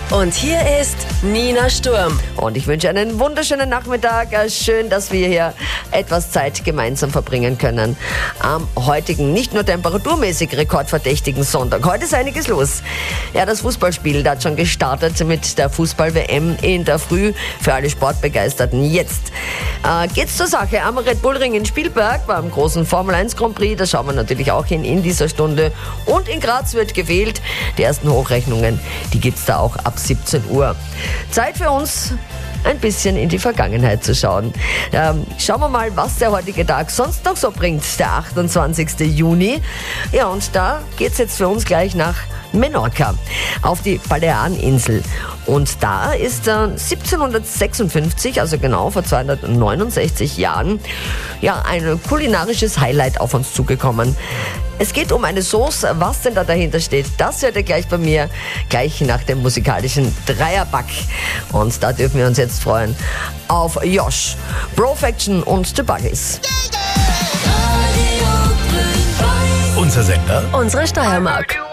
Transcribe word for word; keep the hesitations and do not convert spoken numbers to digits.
Und hier ist Nina Sturm. Und ich wünsche einen wunderschönen Nachmittag. Schön, dass wir hier etwas Zeit gemeinsam verbringen können. Am heutigen, nicht nur temperaturmäßig rekordverdächtigen Sonntag. Heute ist einiges los. Ja, das Fußballspiel, das hat schon gestartet mit der Fußball-W M in der Früh. Für alle Sportbegeisterten jetzt äh, geht's zur Sache. Am Red Bull Ring in Spielberg beim großen Formel eins Grand Prix. Da schauen wir natürlich auch hin in dieser Stunde. Und in Graz wird gewählt. Die ersten Hochrechnungen, die gibt's da auch ab siebzehn Uhr. Zeit für uns, ein bisschen in die Vergangenheit zu schauen. Ähm, schauen wir mal, was der heutige Tag sonst noch so bringt, der achtundzwanzigsten Juni. Ja, und da geht's jetzt für uns gleich nach Menorca, auf die Baleareninsel. Und da ist äh, siebzehnhundertsechsundfünfzig, also genau vor zweihundertneunundsechzig Jahren, ja, ein kulinarisches Highlight auf uns zugekommen. Es geht um eine Sauce. Was denn da dahinter steht, das hört ihr gleich bei mir, gleich nach dem musikalischen Dreierpack. Und da dürfen wir uns jetzt freuen auf Josh, Brofaction und The Buggies. Unser Sender. Unsere Steiermark.